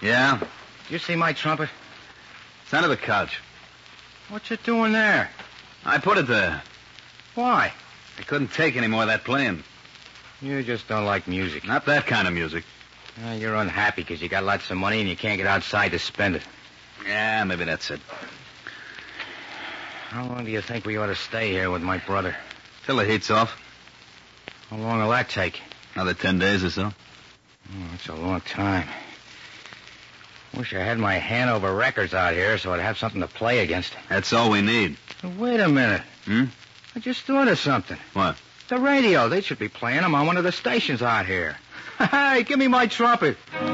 Yeah? Did you see my trumpet? It's under the couch. What you doing there? I put it there. Why? I couldn't take any more of that playing. You just don't like music. Not that kind of music. You're unhappy because you got lots of money and you can't get outside to spend it. Yeah, maybe that's it. How long do you think we ought to stay here with my brother? Till the heat's off. How long will that take? Another 10 days or so. Oh, that's a long time. Wish I had my Hanover records out here so I'd have something to play against. That's all we need. Wait a minute. Hmm? I just thought of something. What? The radio. They should be playing them on one of the stations out here. Hey, give me my trumpet.